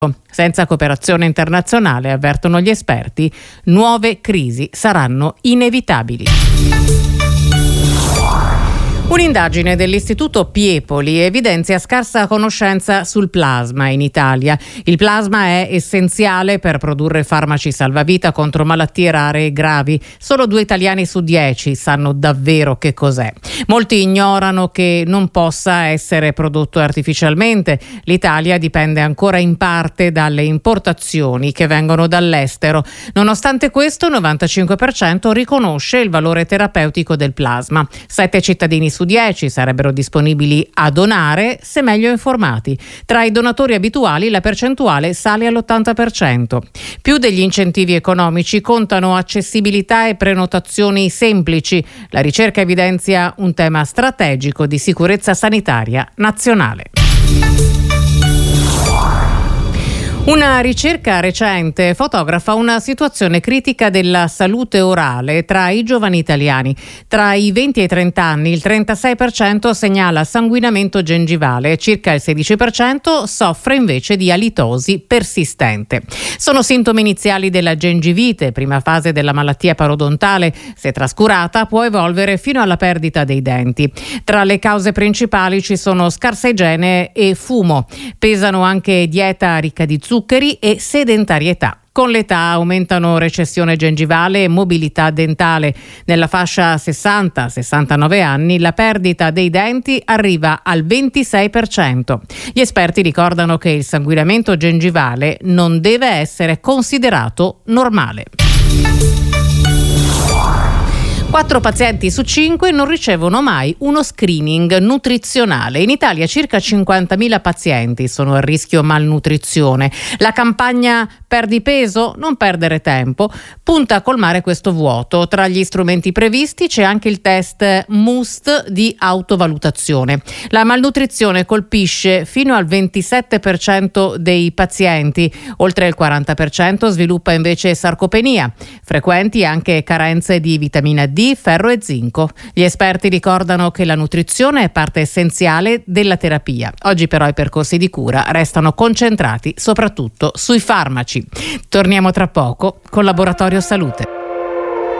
Senza cooperazione internazionale, avvertono gli esperti, nuove crisi saranno inevitabili. Un'indagine dell'Istituto Piepoli evidenzia scarsa conoscenza sul plasma in Italia. Il plasma è essenziale per produrre farmaci salvavita contro malattie rare e gravi. Solo 2 italiani su 10 sanno davvero che cos'è. Molti ignorano che non possa essere prodotto artificialmente. L'Italia dipende ancora in parte dalle importazioni che vengono dall'estero. Nonostante questo, il 95% riconosce il valore terapeutico del plasma. 7 cittadini su 10 sarebbero disponibili a donare se meglio informati. Tra i donatori abituali la percentuale sale all'80%. Più degli incentivi economici contano accessibilità e prenotazioni semplici. La ricerca evidenzia un tema strategico di sicurezza sanitaria nazionale. Una ricerca recente fotografa una situazione critica della salute orale tra i giovani italiani. Tra i 20 e i 30 anni il 36% segnala sanguinamento gengivale, circa il 16% soffre invece di alitosi persistente. Sono sintomi iniziali della gengivite, prima fase della malattia parodontale. Se trascurata può evolvere fino alla perdita dei denti. Tra le cause principali ci sono scarsa igiene e fumo. Pesano anche dieta ricca di zuccheri e sedentarietà. Con l'età aumentano recessione gengivale e mobilità dentale. Nella fascia 60-69 anni la perdita dei denti arriva al 26%. Gli esperti ricordano che il sanguinamento gengivale non deve essere considerato normale. 4 pazienti su 5 non ricevono mai uno screening nutrizionale. In Italia circa 50.000 pazienti sono a rischio malnutrizione. La campagna Perdi peso, non perdere tempo punta a colmare questo vuoto. Tra gli strumenti previsti c'è anche il test MUST di autovalutazione. La malnutrizione colpisce fino al 27% dei pazienti. Oltre il 40% sviluppa invece sarcopenia. Frequenti anche carenze di vitamina D, ferro e zinco. Gli esperti ricordano che la nutrizione è parte essenziale della terapia. Oggi però i percorsi di cura restano concentrati soprattutto sui farmaci. Torniamo tra poco con Laboratorio Salute.